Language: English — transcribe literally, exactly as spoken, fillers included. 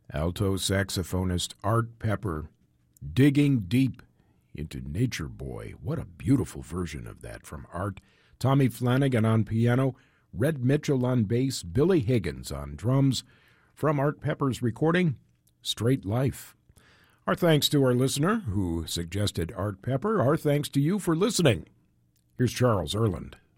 alto saxophonist Art Pepper, digging deep into Nature Boy. What a beautiful version of that from Art. Tommy Flanagan on piano, Red Mitchell on bass, Billy Higgins on drums. From Art Pepper's recording, Straight Life. Our thanks to our listener who suggested Art Pepper. Our thanks to you for listening. Here's Charles Erland.